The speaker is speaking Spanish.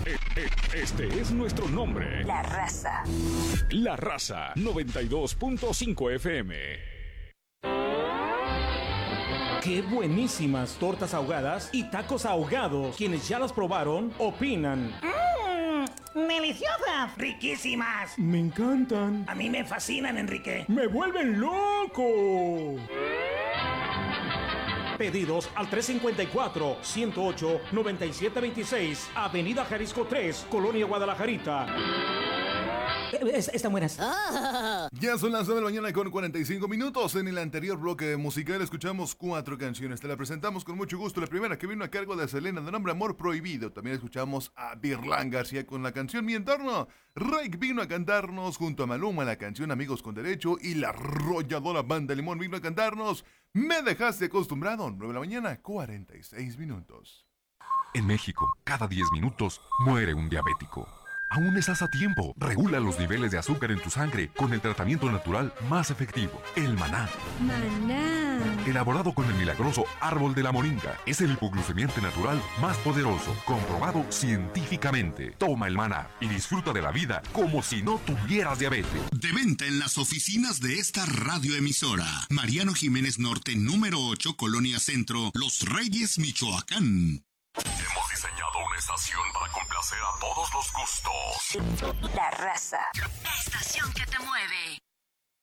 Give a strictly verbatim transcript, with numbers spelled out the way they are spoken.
Este es nuestro nombre. La Raza. La Raza noventa y dos punto cinco F M. ¡Qué buenísimas tortas ahogadas y tacos ahogados! Quienes ya las probaron, opinan. ¡Mmm! ¡Deliciosas! ¡Riquísimas! Me encantan. A mí me fascinan, Enrique. ¡Me vuelven loco! Pedidos al tres cinco cuatro, uno cero ocho, nueve siete dos seis, Avenida Jalisco tres, Colonia Guadalajarita. Es, están buenas. Ah. Ya son las nueve de la mañana con cuarenta y cinco minutos. En el anterior bloque musical escuchamos cuatro canciones. Te la presentamos con mucho gusto. La primera que vino a cargo de Selena, de nombre Amor Prohibido. También escuchamos a Virlán García con la canción Mi Entorno. Rake vino a cantarnos junto a Maluma la canción Amigos con Derecho. Y la arrolladora Banda Limón vino a cantarnos Me Dejaste Acostumbrado. nueve de la mañana, cuarenta y seis minutos. En México, cada diez minutos muere un diabético. Aún estás a tiempo. Regula los niveles de azúcar en tu sangre con el tratamiento natural más efectivo, el Maná. Maná. Elaborado con el milagroso árbol de la moringa. Es el hipoglucemiante natural más poderoso, comprobado científicamente. Toma el Maná y disfruta de la vida como si no tuvieras diabetes. De venta en las oficinas de esta radioemisora. Mariano Jiménez Norte, número ocho, Colonia Centro, Los Reyes, Michoacán. Hemos diseñado una estación para complacer a todos los gustos. La Raza. La estación que te mueve.